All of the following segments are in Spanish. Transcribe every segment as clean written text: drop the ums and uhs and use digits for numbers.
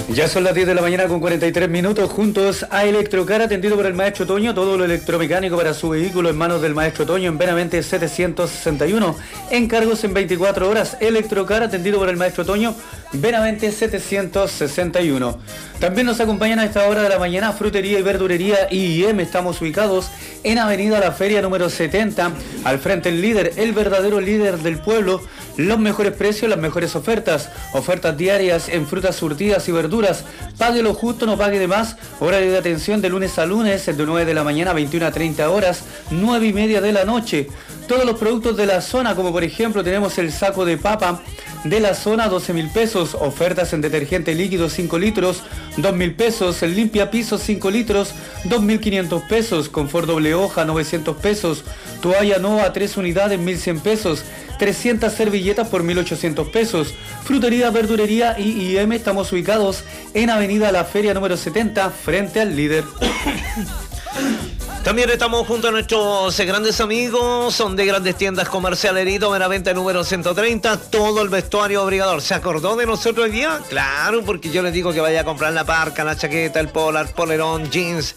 Ya son las 10 de la mañana con 43 minutos, juntos a Electrocar, atendido por el maestro Toño. Todo lo electromecánico para su vehículo en manos del maestro Toño en Benavente 761. Encargos en 24 horas. Electrocar, atendido por el maestro Toño, Benavente 761. También nos acompañan a esta hora de la mañana Frutería y Verdurería I&M. Estamos ubicados en Avenida La Feria número 70, al frente el líder, el verdadero líder del pueblo. Los mejores precios, las mejores ofertas diarias en frutas surtidas y verduras. Pague lo justo, no pague de más. Horario de atención de lunes a lunes, de 9 de la mañana a 21 a 30 horas, 9 y media de la noche. Todos los productos de la zona, como por ejemplo tenemos el saco de papa de la zona, 12.000 pesos. Ofertas en detergente líquido 5 litros, 2.000 pesos. El limpia pisos 5 litros, 2.500 pesos. Confort doble hoja, 900 pesos. Toalla Nova 3 unidades, 1.100 pesos. 300 servilletas por 1.800 pesos. Frutería, verdurería y I&M. Estamos ubicados en Avenida La Feria número 70, frente al líder. También estamos junto a nuestros grandes amigos, son de Grandes Tiendas Comercial Herito, Benavente número 130, todo el vestuario abrigador. ¿Se acordó de nosotros hoy día? Claro, porque yo les digo que vaya a comprar la parca, la chaqueta, el polar, polerón, jeans.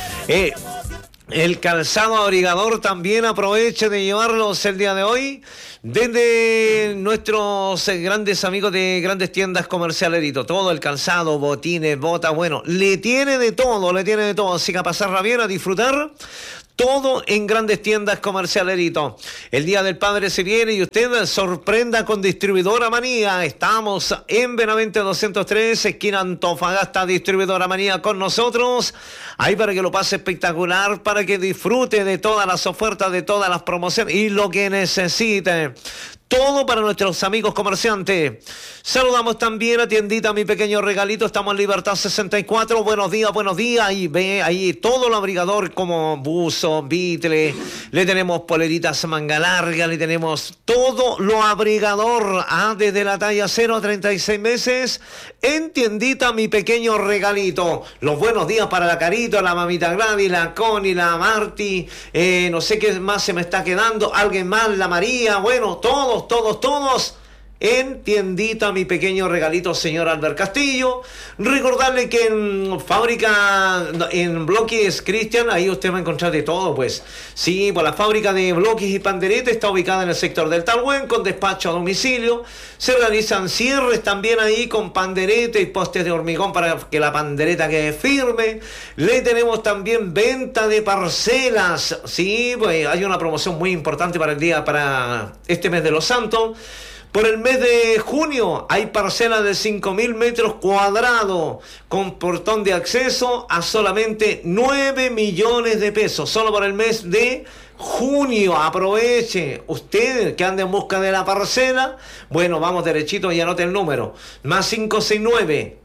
El calzado abrigador también aproveche de llevarlos el día de hoy desde nuestros grandes amigos de Grandes Tiendas Comercial Herito. Todo el calzado, botines, botas, bueno, le tiene de todo. Así que a pasarla bien, a disfrutar. Todo en Grandes Tiendas Comercial Herito. El Día del Padre se viene y usted sorprenda con Distribuidora Manía. Estamos en Benavente 203, esquina Antofagasta, Distribuidora Manía con nosotros. Ahí para que lo pase espectacular, para que disfrute de todas las ofertas, de todas las promociones y lo que necesite. Todo para nuestros amigos comerciantes. Saludamos también a Tiendita Mi Pequeño Regalito. Estamos en Libertad 64. Buenos días. Y ve ahí todo lo abrigador como buzo, bitle. Le tenemos poleritas manga larga. Le tenemos todo lo abrigador. Desde la talla 0 a 36 meses. En Tiendita Mi Pequeño Regalito. Los buenos días para la Carito, la mamita Gladys, la Connie, la Marti. No sé qué más se me está quedando. Alguien más, la María. Bueno, todos en Tiendita Mi Pequeño Regalito, señor Albert Castillo. Recordarle que en fábrica, en bloques Cristian, ahí usted va a encontrar de todo, pues. Sí, pues la fábrica de bloques y panderetes está ubicada en el sector del Talhuén, con despacho a domicilio. Se realizan cierres también ahí con panderete y postes de hormigón para que la pandereta quede firme. Le tenemos también venta de parcelas. Sí, pues hay una promoción muy importante para este mes de los Santos. Por el mes de junio hay parcelas de 5.000 metros cuadrados con portón de acceso a solamente 9 millones de pesos. Solo por el mes de junio. Aproveche. Usted que anda en busca de la parcela, bueno, vamos derechito y anote el número. Más 569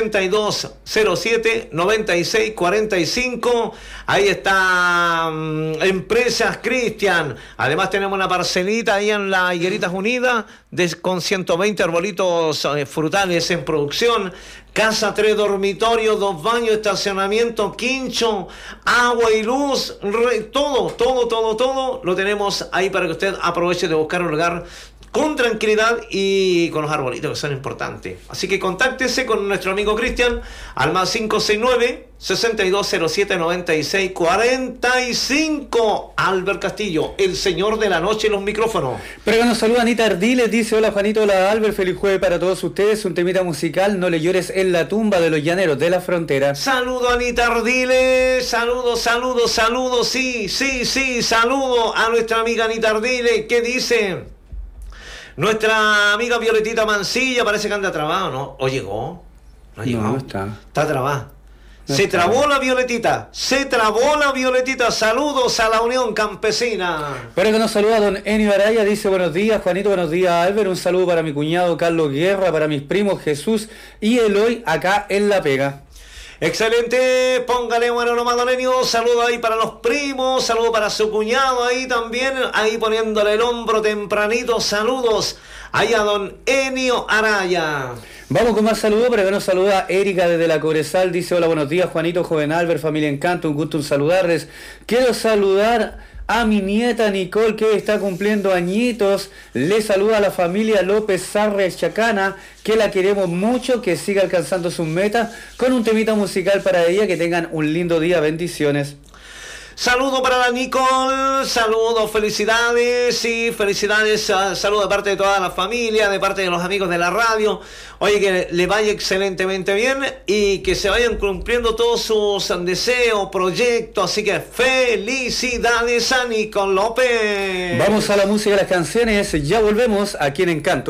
6207 9645. Ahí está Empresas Cristian. Además tenemos una parcelita ahí en la Higueritas Unidas con 120 arbolitos frutales en producción. Casa 3 dormitorios, 2 baños, estacionamiento, quincho, agua y luz, todo lo tenemos ahí para que usted aproveche de buscar un lugar con tranquilidad y con los arbolitos que son importantes. Así que contáctese con nuestro amigo Cristian al más 569-6207-9645. Albert Castillo, el señor de la noche en los micrófonos. Pero nos saluda Anita Ardiles, dice: hola Juanito, hola Albert, feliz jueves para todos ustedes. Un temita musical, No le llores en la tumba, de los llaneros de la frontera. Saludo a Anita Ardiles, saludo, sí, saludo a nuestra amiga Anita Ardiles. ¿Qué dice? Nuestra amiga Violetita Mancilla parece que anda trabada, ¿no? ¿O llegó? No llegó. No está. Está trabada. Se trabó la Violetita. Saludos a la Unión Campesina. Pero que nos saluda don Enio Araya, dice: buenos días Juanito, buenos días Albert, un saludo para mi cuñado Carlos Guerra, para mis primos Jesús y Eloy acá en La Pega. Excelente, póngale bueno nomás, don Enio. Saludo ahí para los primos, saludo para su cuñado ahí también, ahí poniéndole el hombro tempranito. Saludos ahí a don Enio Araya. Vamos con más saludos, pero que nos saluda Erika desde la Cobresal, dice: hola, buenos días Juanito, joven Albert, familia Encanto, un gusto en saludarles. Quiero saludar a mi nieta Nicole, que está cumpliendo añitos. Le saluda a la familia López Sarre Chacana, que la queremos mucho, que siga alcanzando sus metas, con un temita musical para ella. Que tengan un lindo día, bendiciones. Saludo para la Nicole, saludos, felicidades y felicidades, saludo de parte de toda la familia, de parte de los amigos de la radio. Oye, que le vaya excelentemente bien y que se vayan cumpliendo todos sus deseos, proyectos. Así que felicidades a Nicole López. Vamos a la música de las canciones, ya volvemos aquí en Encanto.